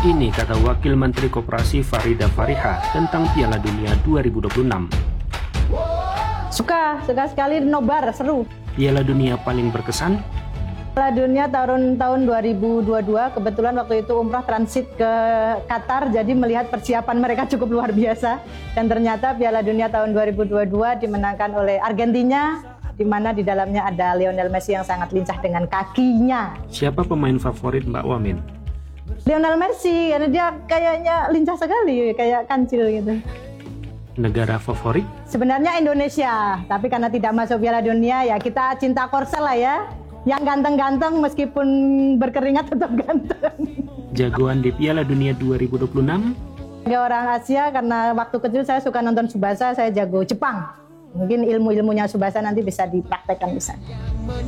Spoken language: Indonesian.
Ini kata Wakil Menteri Koperasi Farida Fariha tentang Piala Dunia 2026. Suka sekali nobar, seru. Piala Dunia paling berkesan? Piala Dunia tahun 2022, kebetulan waktu itu umrah transit ke Qatar, jadi melihat persiapan mereka cukup luar biasa. Dan ternyata Piala Dunia tahun 2022 dimenangkan oleh Argentina, di mana di dalamnya ada Lionel Messi yang sangat lincah dengan kakinya. Siapa pemain favorit Mbak Wamin? Lionel Messi, karena dia kayaknya lincah sekali, kayak kancil gitu. Negara favorit? Sebenarnya Indonesia, tapi karena tidak masuk Piala Dunia, ya kita cinta Korsel lah ya. Yang ganteng-ganteng meskipun berkeringat tetap ganteng. Jagoan di Piala Dunia 2026? Sebagai orang Asia, karena waktu kecil saya suka nonton Tsubasa, saya jago Jepang. Mungkin ilmu-ilmunya Tsubasa nanti bisa dipraktekkan di sana.